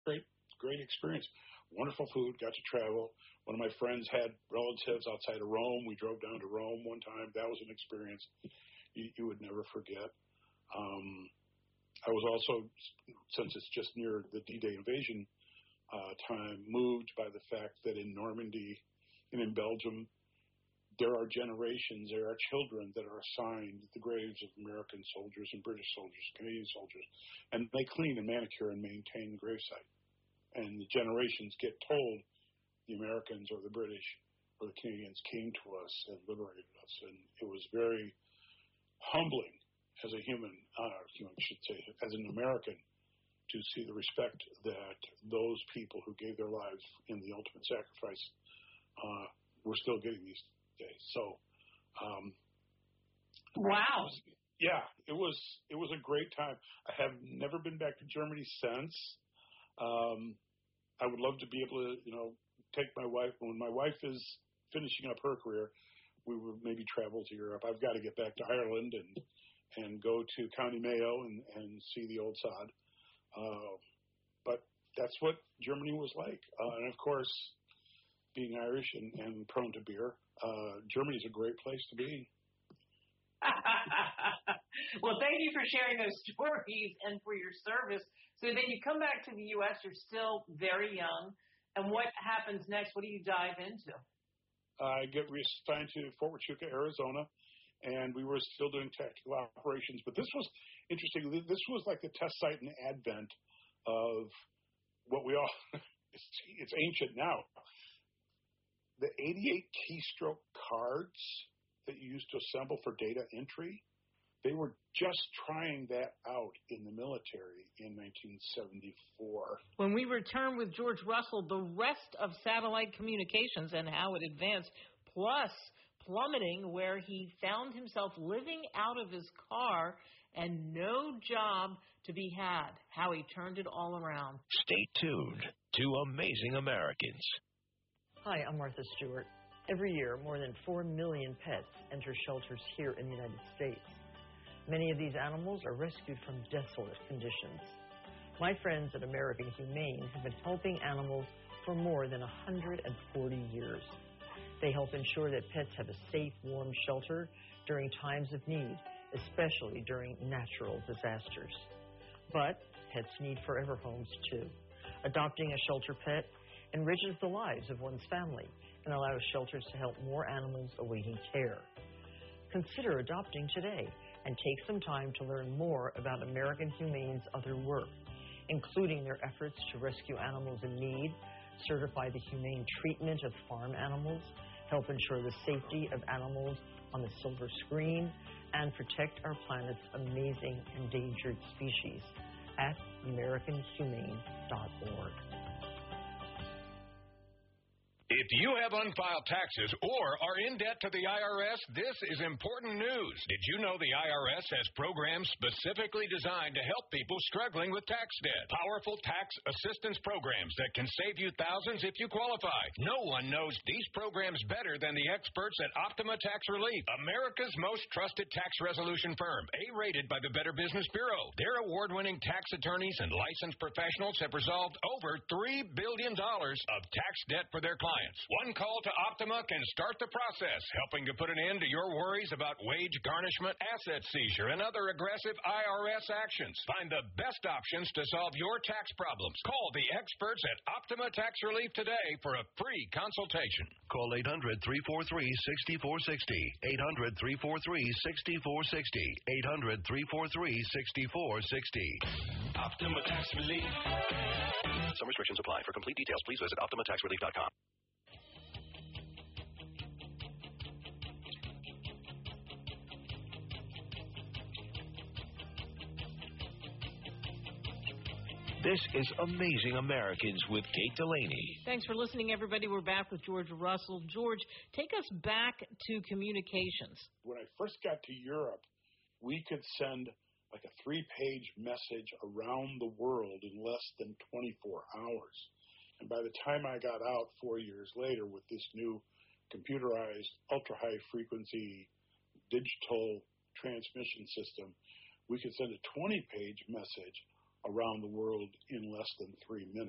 great experience. Wonderful food, got to travel. One of my friends had relatives outside of Rome. We drove down to Rome one time. That was an experience you would never forget. I was also, since it's just near the D-Day invasion time, moved by the fact that in Normandy and in Belgium, there are generations, there are children that are assigned the graves of American soldiers and British soldiers, Canadian soldiers, and they clean and manicure and maintain the gravesite. And the generations get told the Americans or the British or the Canadians came to us and liberated us. And it was very humbling as a human, I should say, as an American, to see the respect that those people who gave their lives in the ultimate sacrifice were still getting these days. So, wow. It was a great time. I have never been back to Germany since. I would love to be able to, take my wife when my wife is finishing up her career. We would maybe travel to Europe. I've got to get back to Ireland and go to County Mayo and see the old sod. But that's what Germany was like. And of course, being Irish and prone to beer, Germany's a great place to be. Well, thank you for sharing those stories and for your service. So then you come back to the U.S., you're still very young. And what happens next? What do you dive into? I get reassigned to Fort Huachuca, Arizona, and we were still doing tactical operations. But this was interesting. This was like the test site and advent of what we all, it's ancient now. The 88 keystroke cards that you used to assemble for data entry, they were just trying that out in the military in 1974. When we return with George Russell, the rest of satellite communications and how it advanced, plus plummeting, where he found himself living out of his car and no job to be had, how he turned it all around. Stay tuned to Amazing Americans. Hi, I'm Martha Stewart. Every year, more than 4 million pets enter shelters here in the United States. Many of these animals are rescued from desolate conditions. My friends at American Humane have been helping animals for more than 140 years. They help ensure that pets have a safe, warm shelter during times of need, especially during natural disasters. But pets need forever homes, too. Adopting a shelter pet enriches the lives of one's family and allows shelters to help more animals awaiting care. Consider adopting today and take some time to learn more about American Humane's other work, including their efforts to rescue animals in need, certify the humane treatment of farm animals, help ensure the safety of animals on the silver screen, and protect our planet's amazing endangered species at AmericanHumane.org. If you have unfiled taxes or are in debt to the IRS, this is important news. Did you know the IRS has programs specifically designed to help people struggling with tax debt? Powerful tax assistance programs that can save you thousands if you qualify. No one knows these programs better than the experts at Optima Tax Relief, America's most trusted tax resolution firm, A-rated by the Better Business Bureau. Their award-winning tax attorneys and licensed professionals have resolved over $3 billion of tax debt for their clients. One call to Optima can start the process, helping to put an end to your worries about wage garnishment, asset seizure, and other aggressive IRS actions. Find the best options to solve your tax problems. Call the experts at Optima Tax Relief today for a free consultation. Call 800-343-6460. 800-343-6460. 800-343-6460. Optima Tax Relief. Some restrictions apply. For complete details, please visit OptimaTaxRelief.com. This is Amazing Americans with Kate Delaney. Thanks for listening, everybody. We're back with George Russell. George, take us back to communications. When I first got to Europe, we could send like a 3-page message around the world in less than 24 hours. And by the time I got out 4 years later with this new computerized, ultra-high frequency digital transmission system, we could send a 20-page message around the world in less than 3 minutes.